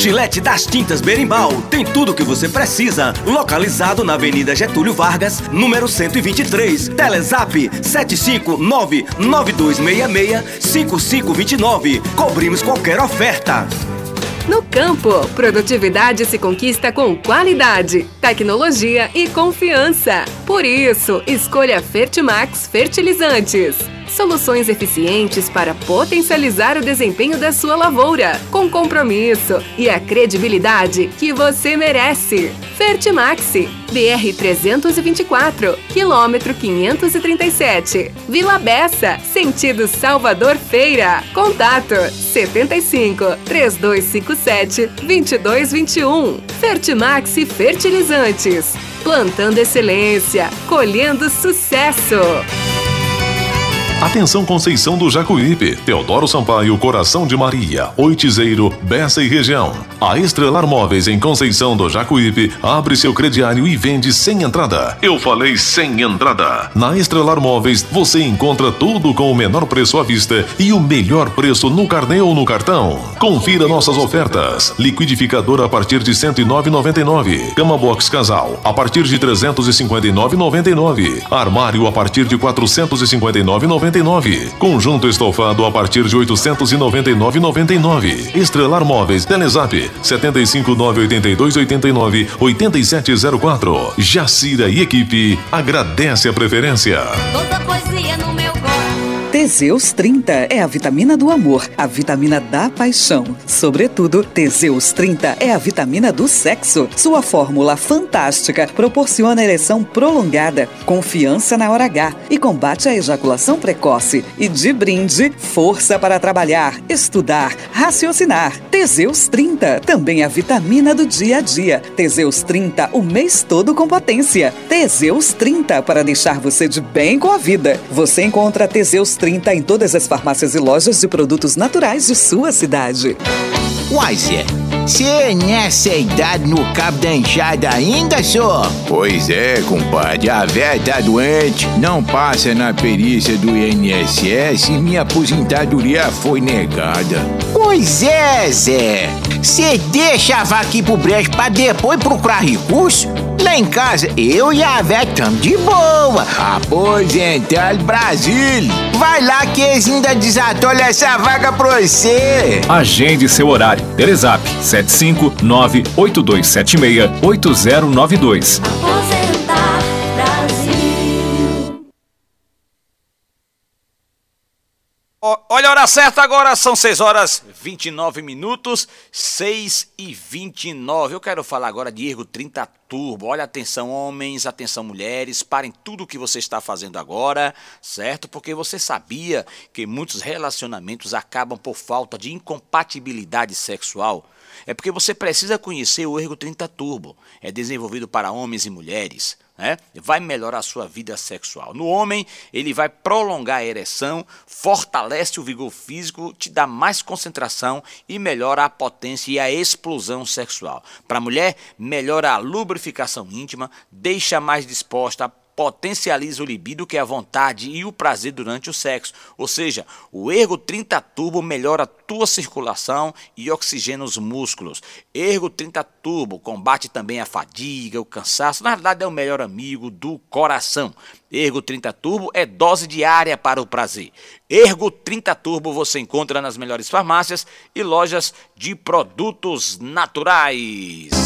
Outlet das Tintas Berimbau tem tudo o que você precisa. Localizado na Avenida Getúlio Vargas, número 123. Telezap 759-9266-5529. Cobrimos qualquer oferta. No campo, produtividade se conquista com qualidade, tecnologia e confiança. Por isso, escolha Fertimax Fertilizantes. Soluções eficientes para potencializar o desempenho da sua lavoura, com compromisso e a credibilidade que você merece. Fertimax, BR-324, quilômetro 537, Vila Bessa, sentido Salvador Feira. Contato 75-3257-2221. Fertimax Fertilizantes. Plantando excelência, colhendo sucesso. Atenção Conceição do Jacuípe, Teodoro Sampaio, Coração de Maria, Oitizeiro, Bessa e região. A Estrelar Móveis em Conceição do Jacuípe abre seu crediário e vende sem entrada. Eu falei sem entrada. Na Estrelar Móveis você encontra tudo com o menor preço à vista e o melhor preço no carnê ou no cartão. Confira nossas ofertas. Liquidificador a partir de R$ 109,99. Cama box casal a partir de R$ 359,99. Armário a partir de R$ 459,99. Conjunto estofado a partir de R$ 899,99. Estrelar Móveis, Telezap 759-8289-8704. Jacira e equipe agradece a preferência. Toda poesia no meu coração. Teseus 30 é a vitamina do amor, a vitamina da paixão. Sobretudo, Teseus 30 é a vitamina do sexo. Sua fórmula fantástica proporciona ereção prolongada, confiança na hora H e combate a ejaculação precoce. E de brinde, força para trabalhar, estudar, raciocinar. Teseus 30 também é a vitamina do dia a dia. Teseus 30 o mês todo com potência. Teseus 30 para deixar você de bem com a vida. Você encontra Teseus 30 em todas as farmácias e lojas de produtos naturais de sua cidade. Uai, Zé, você nessa idade no cabo da enxada ainda, só? Pois é, compadre, a véia tá doente, não passa na perícia do INSS e minha aposentadoria foi negada. Pois é, Zé, você deixa a vaca ir pro brejo pra depois procurar recurso? Lá em casa, eu e a véia tamo de boa. Aposentado Brasil. Vai lá que eles ainda desatolham essa vaga pra você. Agende seu horário. Telezap 759-8276-8092. Aposentar Brasil. Olha a hora certa agora, são 6h29, 6h29. Eu quero falar agora de Ergo 30 Turbo. Olha, atenção homens, atenção mulheres, parem tudo o que você está fazendo agora, certo? Porque você sabia que muitos relacionamentos acabam por falta de incompatibilidade sexual? É porque você precisa conhecer o Ergo 30 Turbo. É desenvolvido para homens e mulheres. Vai melhorar a sua vida sexual. No homem, ele vai prolongar a ereção, fortalece o vigor físico, te dá mais concentração e melhora a potência e a explosão sexual. Para a mulher, melhora a lubrificação íntima, deixa mais disposta, potencializa o libido, que é a vontade e o prazer durante o sexo. Ou seja, o Ergo 30 Turbo melhora a tua circulação e oxigena os músculos. Ergo 30 Turbo combate também a fadiga, o cansaço. Na verdade, é o melhor amigo do coração. Ergo 30 Turbo é dose diária para o prazer. Ergo 30 Turbo você encontra nas melhores farmácias e lojas de produtos naturais.